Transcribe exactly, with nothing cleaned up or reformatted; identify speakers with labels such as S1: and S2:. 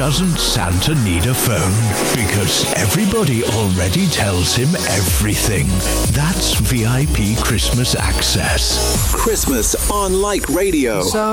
S1: doesn't Santa need a phone? Because everybody already tells him everything. That's V I P Christmas access.
S2: Christmas on Like Radio.
S3: So